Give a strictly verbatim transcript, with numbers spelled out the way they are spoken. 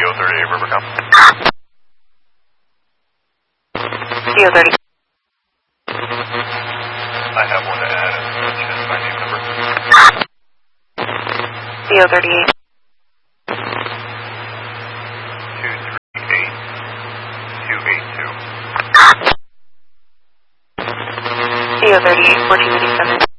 O thirty-eight, Rivercom. C O thirty. I have one to add, which is my name number. C O thirty-eight. two three eight, two eight two. C O thirty-eight, fourteen eighty-seven.